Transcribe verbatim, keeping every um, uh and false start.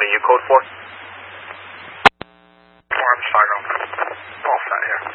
County, you code four? Four, I'm Chicago. All set here.